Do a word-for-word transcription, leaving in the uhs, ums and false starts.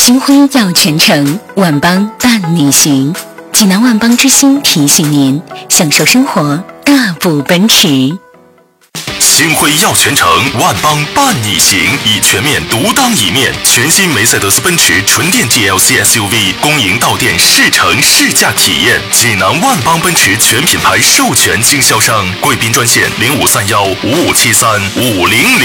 星辉耀全城，万邦伴你行。济南万邦之星提醒您，享受生活，大步奔驰。 星辉耀全城，万邦伴你行，以全面独当一面。全新梅赛德斯奔驰纯电 G L C S U V 公营到店试乘试驾体验。济南万邦奔驰全品牌授权经销商，贵宾专线零五三幺五五七三五零零。